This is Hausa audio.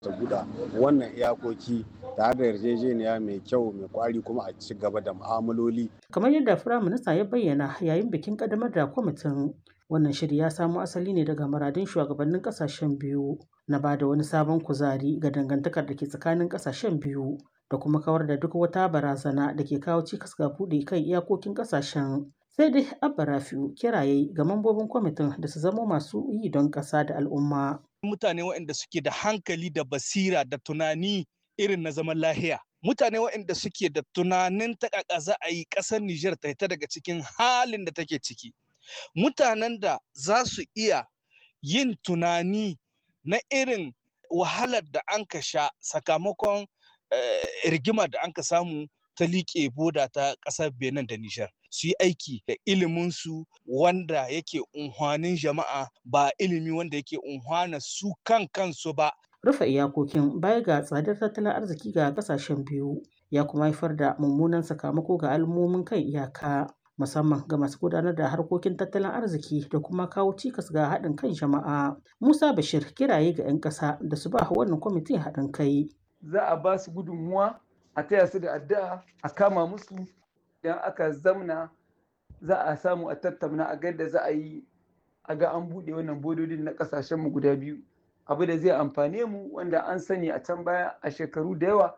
ta buɗe wannan iyakoki tare da yarjejeniya mai kyau mai kwari kuma a ci gaba da mu'amaloli. Kamar yadda Firaminista ya bayyana yayin bikin ƙaddamar da kwamitin, wannan shiri ya samo asali ne daga muradun shugabannin ƙasashen biyu na ba da wani sabon kuzari ga dangantakar da ke tsakanin ƙasashen biyu da kuma kawar da duk wata barazana da ke kawo cikas ga buɗe kan iyakokin ƙasashen. Sai dai Abba Rafi'u kiraye ga mambobin kwamitin da su zamo masu yi don ƙasa da al'umma. Mutane waɗanda suke da hankali da basira da tunani irin na zaman lahiya. Mutane waɗanda suke da tunanin ta za a yi ƙasar Nijar ta fita daga cikin halin da take ciki. Mutanen da za su iya yin tunani na irin wahalar da an ka sha sakamakon rigima da an ka samu ta liƙe boda ta ƙasar Benin da Nijar. Su yi aiki da iliminsu wanda yake unhwanin jama'a ba ilimi wanda yake unhwana su kansu ba. Rufe iyakokin baya ga tsadar tattalin arziki ga kasashen biyu ya kuma haifar da mummunan sakamako ga al'ummomin kan iyaka musamman ga masu gudanar da harkokin tattalin arziki da kuma kawo cikas ga haɗin kan jama'a. Musa Bashir kiraye ga 'yan ƙasa da su ba wannan kwamitin haɗin kai. Za a ba su gudunmuwa a taya su da addu'a a kama musu idan aka zamna za a samu a tattauna a ga da za a yi a ga an buɗe wannan bododin na ƙasashenmu guda biyu. Abu da zai amfane mu wanda an sani a can baya a shekaru da yawa